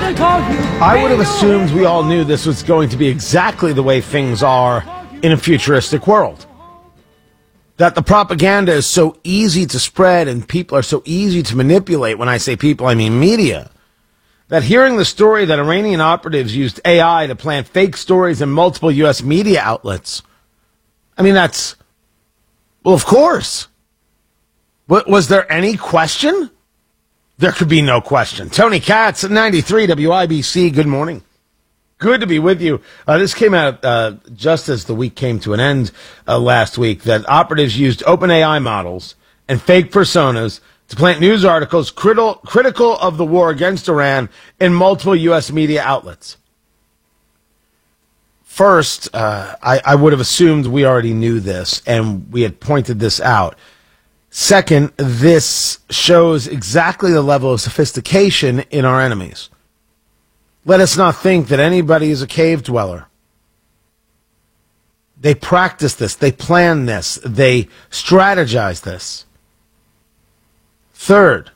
I would have assumed we all knew this was going to be exactly the way things are in a futuristic world. That the propaganda is so easy to spread and people are so easy to manipulate. When I say people, I mean media. That hearing the story that Iranian operatives used AI to plant fake stories in multiple U.S. media outlets, I mean, that's, well, of course. Was there any question? There could be no question. Tony Katz at 93 WIBC, good morning. Good to be with you. This came out just as the week came to an end last week, that operatives used OpenAI models and fake personas to plant news articles critical of the war against Iran in multiple U.S. media outlets. First, I would have assumed we already knew this, and we had pointed this out. Second, this shows exactly the level of sophistication in our enemies. Let us not think that anybody is a cave dweller. They practice this, they plan this, they strategize this. Third,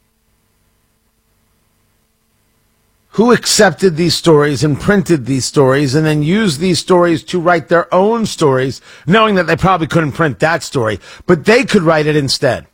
who accepted these stories and printed these stories and then used these stories to write their own stories, knowing that they probably couldn't print that story, but they could write it instead?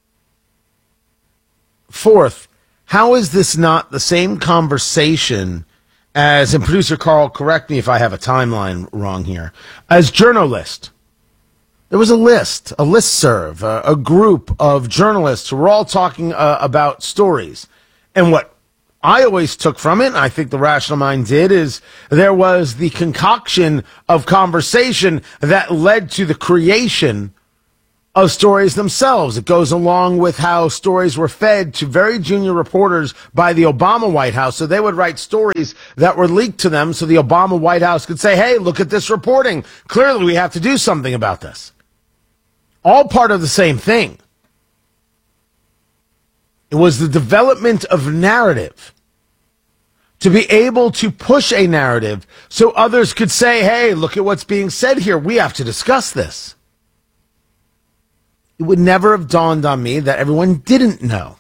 Fourth, how is this not the same conversation as, and producer Carl, correct me if I have a timeline wrong here, as journalist? There was a listserv, a group of journalists who were all talking about stories. And what I always took from it, and I think the rational mind did, is there was the concoction of conversation that led to the creation of stories themselves. It goes along with how stories were fed to very junior reporters by the Obama White House. So they would write stories that were leaked to them so the Obama White House could say, hey, look at this reporting. Clearly we have to do something about this. All part of the same thing. It was the development of narrative, to be able to push a narrative so others could say, hey, look at what's being said here. We have to discuss this. It would never have dawned on me that everyone didn't know.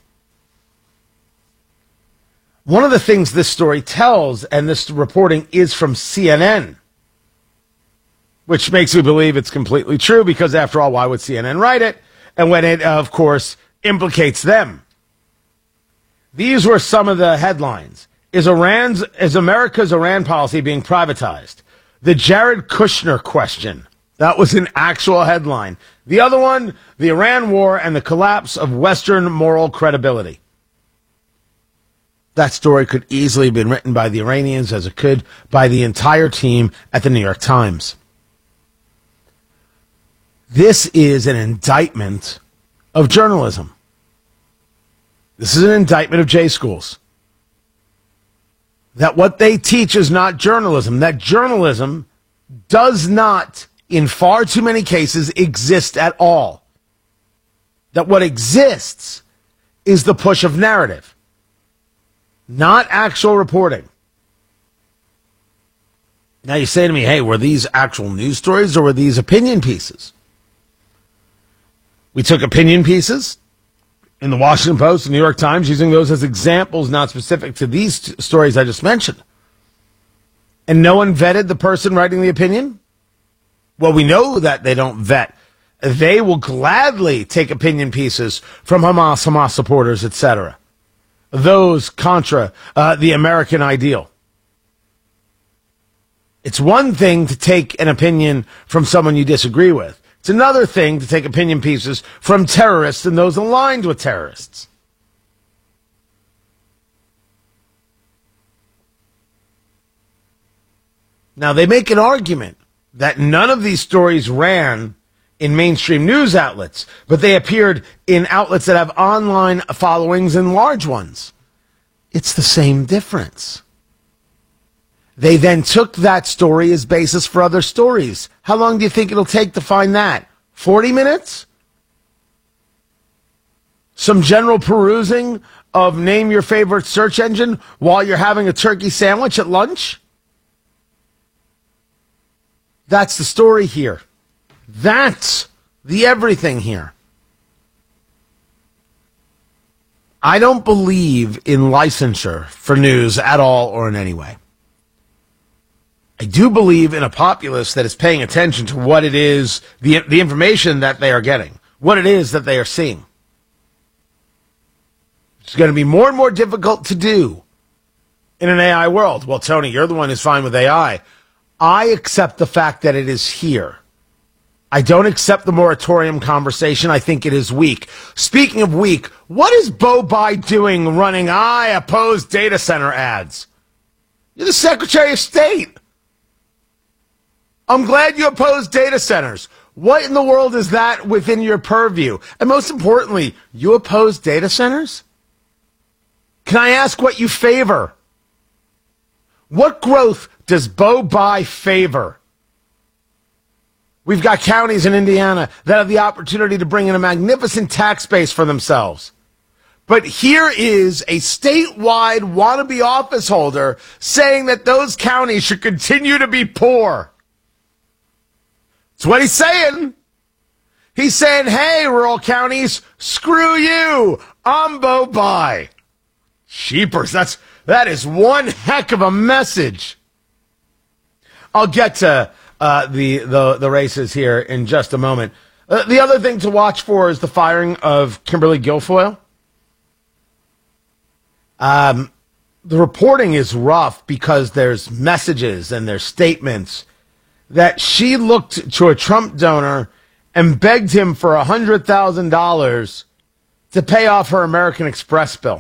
One of the things this story tells, and this reporting is from CNN, which makes me believe it's completely true, because after all, why would CNN write it? And when it, of course, implicates them. These were some of the headlines. Is America's Iran policy being privatized? The Jared Kushner question. That was an actual headline. The other one, the Iran war and the collapse of Western moral credibility. That story could easily have been written by the Iranians, as it could by the entire team at the New York Times. This is an indictment of journalism. This is an indictment of J schools. That what they teach is not journalism. That journalism does not, in far too many cases, exist at all. That what exists is the push of narrative, not actual reporting. Now you say to me, hey, were these actual news stories or were these opinion pieces? We took opinion pieces in the Washington Post and New York Times, using those as examples, not specific to these stories I just mentioned. And no one vetted the person writing the opinion? Well, we know that they don't vet. They will gladly take opinion pieces from Hamas supporters, etc. Those contra the American ideal. It's one thing to take an opinion from someone you disagree with. It's another thing to take opinion pieces from terrorists and those aligned with terrorists. Now, they make an argument that none of these stories ran in mainstream news outlets, but they appeared in outlets that have online followings and large ones. It's the same difference. They then took that story as basis for other stories. How long do you think it'll take to find that? 40 minutes? Some general perusing of name your favorite search engine while you're having a turkey sandwich at lunch? That's the story here. That's the everything here. I don't believe in licensure for news at all or in any way. I do believe in a populace that is paying attention to what it is, the information that they are getting, what it is that they are seeing. It's going to be more and more difficult to do in an AI world. Well, Tony, you're the one who's fine with AI. I accept the fact that it is here. I don't accept the moratorium conversation. I think it is weak. Speaking of weak, what is Bo Bai doing running I oppose data center ads? You're the Secretary of State. I'm glad you oppose data centers. What in the world is that within your purview? And most importantly, you oppose data centers? Can I ask what you favor? What growth does Bo Bai favor? We've got counties in Indiana that have the opportunity to bring in a magnificent tax base for themselves. But here is a statewide wannabe office holder saying that those counties should continue to be poor. That's what he's saying. He's saying, hey, rural counties, screw you. I'm Bo Bai. Sheepers, that is one heck of a message. I'll get to the races here in just a moment. The other thing to watch for is the firing of Kimberly Guilfoyle. The reporting is rough because there's messages and there's statements that she looked to a Trump donor and begged him for $100,000 to pay off her American Express bill.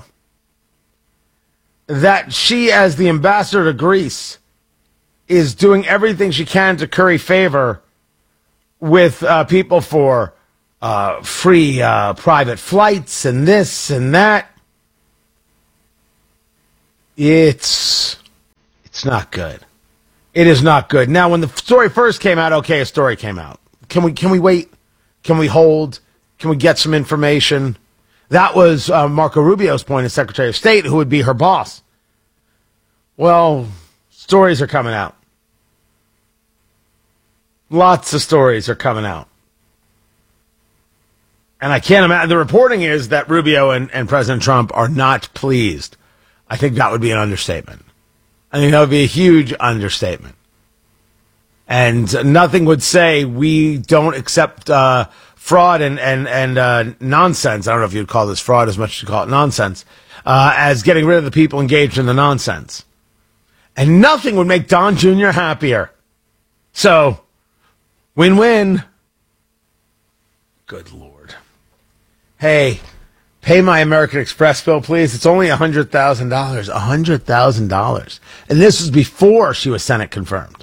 That she, as the ambassador to Greece, is doing everything she can to curry favor with people for free private flights and this and that. It's not good. It is not good. Now, when the story first came out, okay, a story came out. Can we wait? Can we hold? Can we get some information? That was Marco Rubio's point as Secretary of State, who would be her boss. Well, stories are coming out. Lots of stories are coming out. And I can't imagine. The reporting is that Rubio and President Trump are not pleased. I think that would be an understatement. I think that would be a huge understatement. And nothing would say we don't accept fraud and nonsense. I don't know if you'd call this fraud as much as you call it nonsense, as getting rid of the people engaged in the nonsense. And nothing would make Don Jr. happier. So, win-win. Good Lord. Hey, pay my American Express bill, please. It's only $100,000. $100,000. And this was before she was Senate confirmed.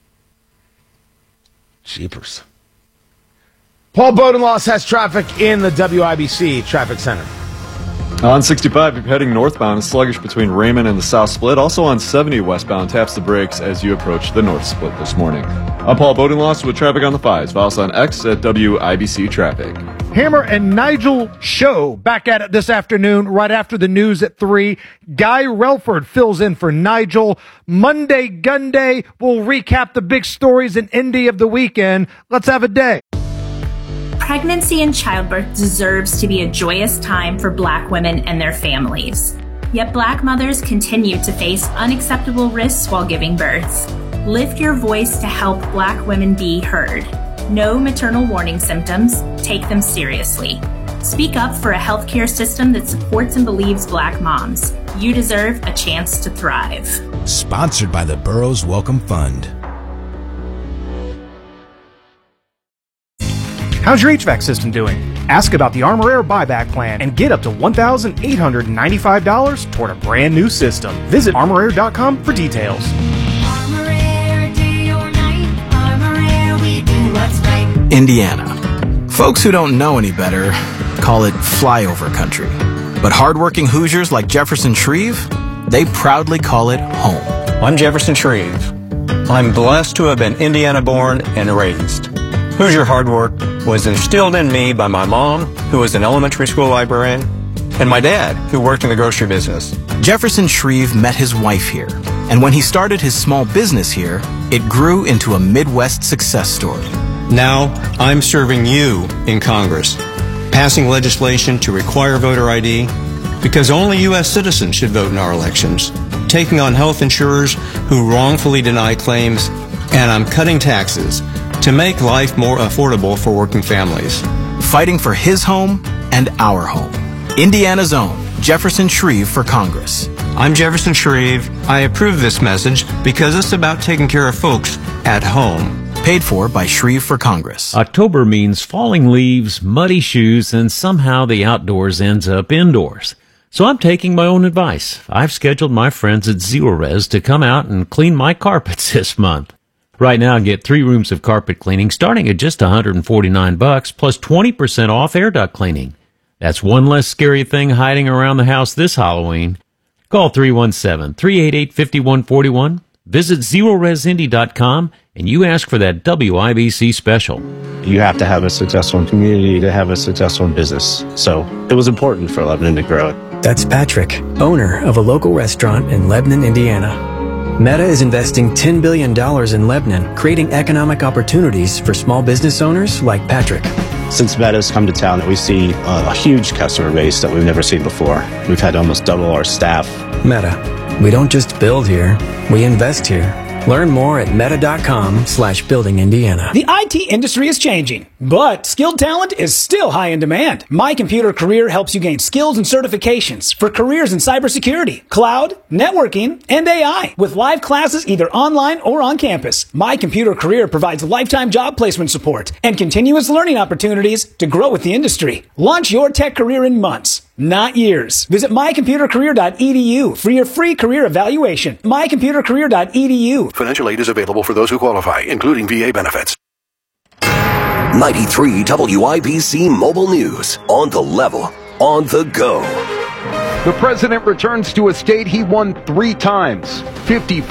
Jeepers. Paul Bodenloss has traffic in the WIBC Traffic Center. On 65, if you're heading northbound, it's sluggish between Raymond and the South Split. Also on 70 westbound, taps the brakes as you approach the North Split this morning. I'm Paul Bodenloss with traffic on the 5s. Follow us on X at WIBC Traffic. Hammer and Nigel show back at it this afternoon, right after the news at 3. Guy Relford fills in for Nigel. Monday Gun Day. We'll recap the big stories in Indy of the weekend. Let's have a day. Pregnancy and childbirth deserves to be a joyous time for Black women and their families. Yet Black mothers continue to face unacceptable risks while giving birth. Lift your voice to help Black women be heard. Know maternal warning symptoms, take them seriously. Speak up for a healthcare system that supports and believes Black moms. You deserve a chance to thrive. Sponsored by the Burroughs Welcome Fund. How's your HVAC system doing? Ask about the Armor Air buyback plan and get up to $1,895 toward a brand new system. Visit armorair.com for details. Armor Air, day or night. Armor Air, we do what's right. Indiana. Folks who don't know any better call it flyover country. But hardworking Hoosiers like Jefferson Shreve, they proudly call it home. I'm Jefferson Shreve. I'm blessed to have been Indiana born and raised. Hoosier hard work was instilled in me by my mom, who was an elementary school librarian, and my dad, who worked in the grocery business. Jefferson Shreve met his wife here, and when he started his small business here, it grew into a Midwest success story. Now, I'm serving you in Congress, passing legislation to require voter ID, because only U.S. citizens should vote in our elections, taking on health insurers who wrongfully deny claims, and I'm cutting taxes to make life more affordable for working families. Fighting for his home and our home. Indiana's own Jefferson Shreve for Congress. I'm Jefferson Shreve. I approve this message because it's about taking care of folks at home. Paid for by Shreve for Congress. October means falling leaves, muddy shoes, and somehow the outdoors ends up indoors. So I'm taking my own advice. I've scheduled my friends at Zerorez to come out and clean my carpets this month. Right now, get 3 rooms of carpet cleaning starting at just $149 plus 20% off air duct cleaning. That's one less scary thing hiding around the house this Halloween. Call 317-388-5141. Visit ZerorezIndy.com and you ask for that WIBC special. You have to have a successful community to have a successful business. So it was important for Lebanon to grow it. That's Patrick, owner of a local restaurant in Lebanon, Indiana. Meta is investing $10 billion in Lebanon, creating economic opportunities for small business owners like Patrick. Since Meta's come to town, we see a huge customer base that we've never seen before. We've had almost double our staff. Meta. We don't just build here, we invest here. Learn more at meta.com/building Indiana. The IT industry is changing, but skilled talent is still high in demand. My Computer Career helps you gain skills and certifications for careers in cybersecurity, cloud, networking, and AI with live classes either online or on campus. My Computer Career provides lifetime job placement support and continuous learning opportunities to grow with the industry. Launch your tech career in months, not years. Visit mycomputercareer.edu for your free career evaluation. mycomputercareer.edu. Financial aid is available for those who qualify, including VA benefits. 93 WIBC Mobile News. On the level, on the go. The president returns to a state he won 3 times. 55